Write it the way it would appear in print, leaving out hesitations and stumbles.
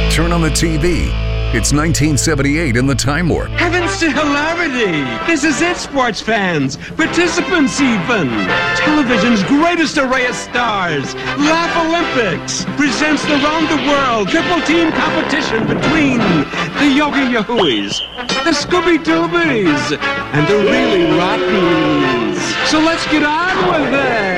Turn on the TV. It's 1978 in the Time Warp. Heavens to hilarity! This is it, sports fans! Participants even! Television's greatest array of stars, Laugh Olympics, presents the Round the World triple team competition between the Yogi Yahooies, the Scooby Doobies, and the Really Rottens. So let's get on with it!